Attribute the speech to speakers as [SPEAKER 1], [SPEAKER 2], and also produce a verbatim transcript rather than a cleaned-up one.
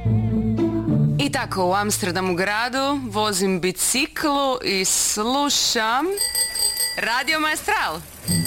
[SPEAKER 1] I tako u Amsterdamu gradu vozim biciklu i slušam Radio Maestral.